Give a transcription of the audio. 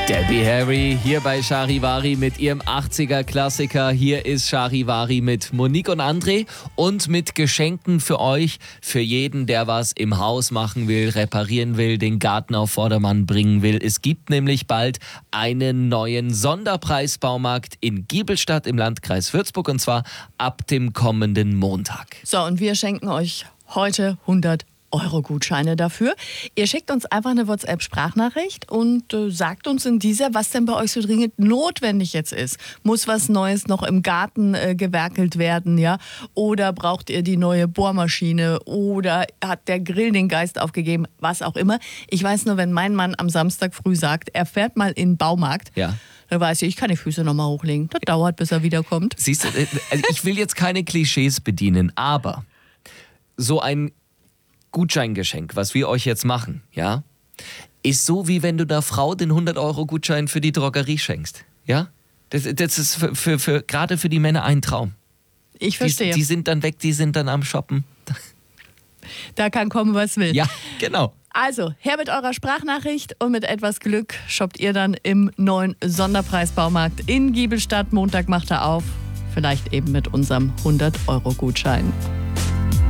Debbie Harry hier bei Charivari mit ihrem 80er-Klassiker. Hier ist Charivari mit Monique und André und mit Geschenken für euch, für jeden, der was im Haus machen will, reparieren will, den Garten auf Vordermann bringen will. Es gibt nämlich bald einen neuen Sonderpreisbaumarkt in Giebelstadt im Landkreis Würzburg und zwar ab dem kommenden Montag. So, und wir schenken euch heute 100-Euro-Gutscheine dafür. Ihr schickt uns einfach eine WhatsApp-Sprachnachricht und sagt uns in dieser, was denn bei euch so dringend notwendig jetzt ist. Muss was Neues noch im Garten gewerkelt werden, ja? Oder braucht ihr die neue Bohrmaschine? Oder hat der Grill den Geist aufgegeben? Was auch immer. Ich weiß nur, wenn mein Mann am Samstag früh sagt, er fährt mal in den Baumarkt, Ja. dann weiß ich kann die Füße nochmal hochlegen. Das dauert, bis er wiederkommt. Siehst du, also ich will jetzt keine Klischees bedienen, aber so ein Gutscheingeschenk, was wir euch jetzt machen, ja, ist so, wie wenn du der Frau den 100-Euro-Gutschein für die Drogerie schenkst, ja? Das ist gerade für die Männer ein Traum. Ich verstehe. Die sind dann weg, die sind dann am Shoppen. Da kann kommen, was will. Ja, genau. Also, her mit eurer Sprachnachricht und mit etwas Glück shoppt ihr dann im neuen Sonderpreisbaumarkt in Giebelstadt. Montag macht er auf, vielleicht eben mit unserem 100-Euro-Gutschein.